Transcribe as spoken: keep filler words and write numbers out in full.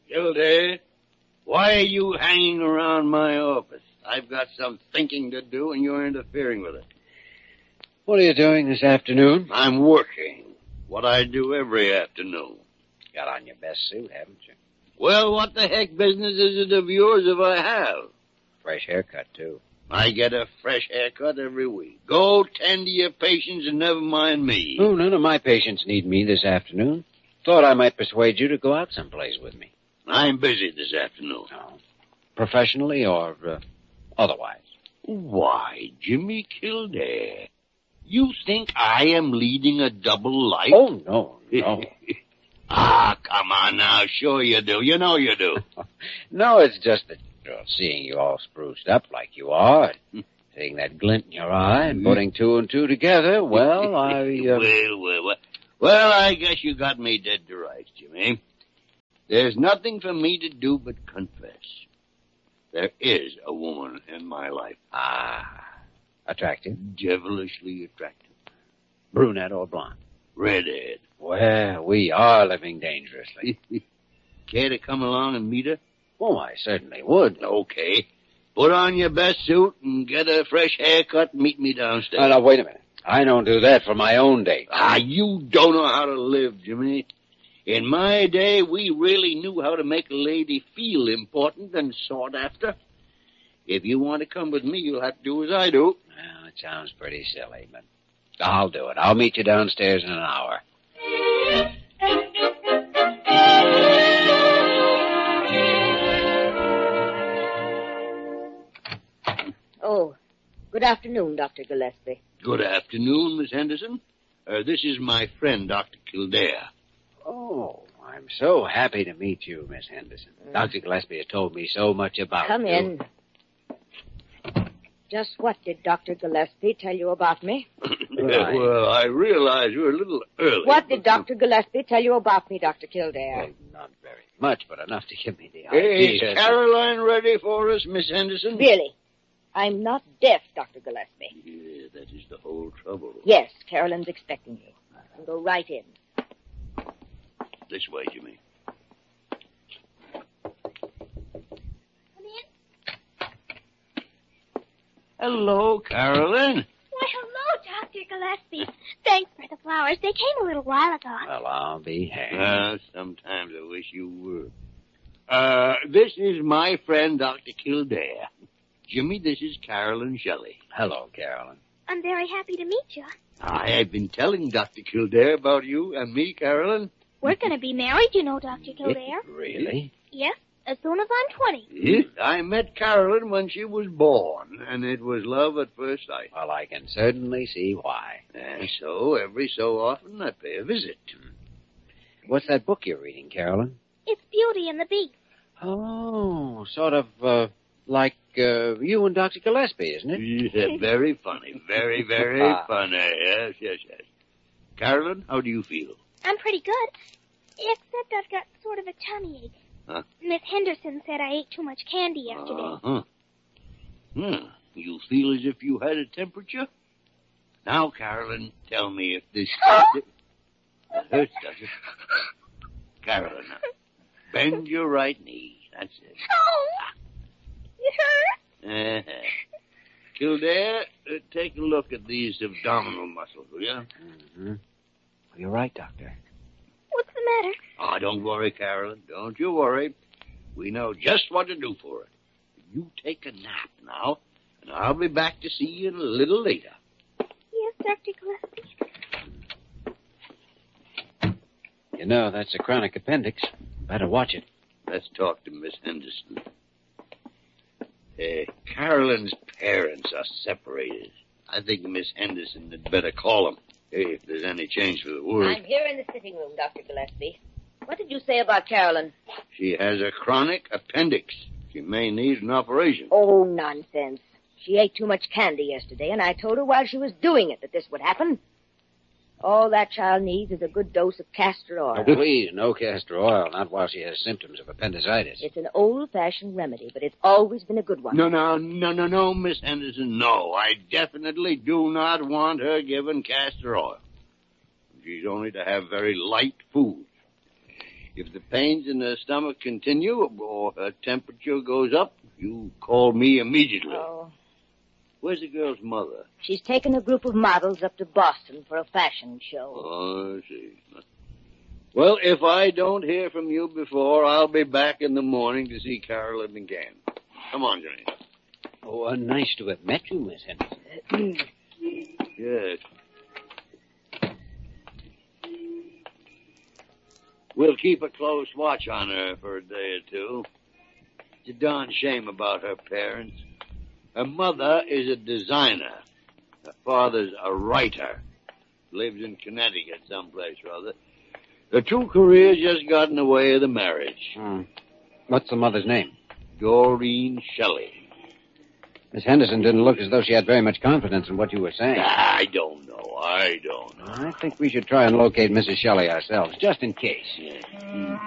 Gilday, why are you hanging around my office? I've got some thinking to do, and you're interfering with it. What are you doing this afternoon? I'm working. What I do every afternoon. Got on your best suit, haven't you? Well, what the heck business is it of yours if I have? Fresh haircut, too. I get a fresh haircut every week. Go tend to your patients and never mind me. Oh, none of my patients need me this afternoon. Thought I might persuade you to go out someplace with me. I'm busy this afternoon. Oh. Professionally or uh, otherwise? Why, Jimmy Kildare, you think I am leading a double life? Oh, no, no. Ah, come on now. Sure you do. You know you do. No, it's just that uh, seeing you all spruced up like you are, and seeing that glint in your eye and putting two and two together, well, I... Uh... well, well, well. Well, I guess you got me dead to rights, Jimmy. There's nothing for me to do but confess. There is a woman in my life. Ah, attractive? Devilishly attractive. Brunette or blonde? Redhead. Well, we are living dangerously. Care to come along and meet her? Oh, I certainly would. Okay. Put on your best suit and get a fresh haircut and meet me downstairs. Oh, now, wait a minute. I don't do that for my own date. Ah, you don't know how to live, Jimmy. In my day, we really knew how to make a lady feel important and sought after. If you want to come with me, you'll have to do as I do. Well, it sounds pretty silly, but I'll do it. I'll meet you downstairs in an hour. Oh, good afternoon, Doctor Gillespie. Good afternoon, Miss Henderson. Uh, this is my friend, Doctor Kildare. Oh, I'm so happy to meet you, Miss Henderson. Mm. Doctor Gillespie has told me so much about Come you. in. Just what did Doctor Gillespie tell you about me? Right. Well, I realize you're a little early. What did Doctor Gillespie tell you about me, Doctor Kildare? Well, not very much, but enough to give me the Hey, idea. is Caroline ready for us, Miss Henderson? Really? I'm not deaf, Doctor Gillespie. Yeah, that is the whole trouble. Yes, Carolyn's expecting you. And go right in. This way, Jimmy. Come in. Hello, Carolyn. Why, hello, Doctor Gillespie. Thanks for the flowers. They came a little while ago. Well, I'll be hanged. Uh, sometimes I wish you were. Uh, this is my friend, Doctor Kildare. Jimmy, this is Carolyn Shelley. Hello, Carolyn. I'm very happy to meet you. I have been telling Doctor Kildare about you and me, Carolyn. We're going to be married, you know, Doctor Kildare. Really? Yes, as soon as I'm twenty. Yes, I met Carolyn when she was born, and it was love at first sight. Well, I can certainly see why. And so, every so often, I pay a visit. What's that book you're reading, Carolyn? It's Beauty and the Beast. Oh, sort of, uh, like, uh, you and Doctor Gillespie, isn't it? Yeah, very funny. Very, very funny. Yes, yes, yes. Carolyn, how do you feel? I'm pretty good, except I've got sort of a tummy ache. Huh? Miss Henderson said I ate too much candy yesterday. Uh-huh. Hmm. You feel as if you had a temperature? Now, Carolyn, tell me if this... It hurts, does it? Carolyn, now, bend your right knee. That's it. Oh! It hurts? Uh-huh. Kildare, uh, take a look at these abdominal muscles, will you? Mm-hmm. Well, you're right, Doctor. What's the matter? Oh, don't worry, Carolyn. Don't you worry. We know just what to do for it. You take a nap now, and I'll be back to see you a little later. Yes, Doctor Gillespie. You know, that's a chronic appendix. Better watch it. Let's talk to Miss Henderson. Uh, Carolyn's parents are separated. I think Miss Henderson had better call them, if there's any change for the worse. I'm here in the sitting room, Doctor Gillespie. What did you say about Carolyn? She has a chronic appendix. She may need an operation. Oh, nonsense. She ate too much candy yesterday, and I told her while she was doing it that this would happen. All that child needs is a good dose of castor oil. Oh, please, no castor oil, not while she has symptoms of appendicitis. It's an old-fashioned remedy, but it's always been a good one. No, no, no, no, no, Miss Henderson, no. I definitely do not want her given castor oil. She's only to have very light food. If the pains in her stomach continue or her temperature goes up, you call me immediately. Oh. Where's the girl's mother? She's taken a group of models up to Boston for a fashion show. Oh, I see. Well, if I don't hear from you before, I'll be back in the morning to see Carolyn again. Come on, Johnny. Oh, uh, nice to have met you, Miss Henderson. Yes. We'll keep a close watch on her for a day or two. It's a darn shame about her parents. Her mother is a designer. Her father's a writer. Lives in Connecticut someplace or other. The two careers just got in the way of the marriage. Hmm. What's the mother's name? Doreen Shelley. Miss Henderson didn't look as though she had very much confidence in what you were saying. I don't know. I don't know. I think we should try and locate Missus Shelley ourselves, just in case. Yeah.